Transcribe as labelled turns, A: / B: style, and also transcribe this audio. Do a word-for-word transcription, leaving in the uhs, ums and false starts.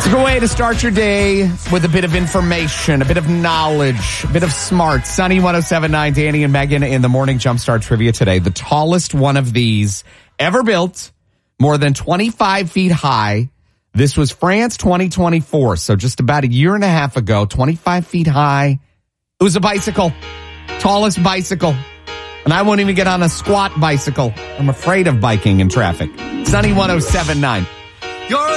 A: a good way to start your day with a bit of information, a bit of knowledge, a bit of smart. Sunny one oh seven point nine, Danny and Megan in the Morning Jumpstart Trivia today. The tallest one of these ever built, more than twenty-five feet high. This was France twenty twenty-four, so just about a year and a half ago, twenty-five feet high. It was a bicycle, tallest bicycle. And I won't even get on a squat bicycle. I'm afraid of biking in traffic. Sunny one oh seven point nine. You're